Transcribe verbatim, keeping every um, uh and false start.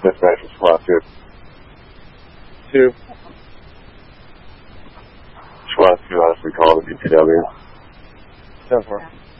Dispatch from SWAT two. Two. SWAT two, honestly, call the B T W. ten four.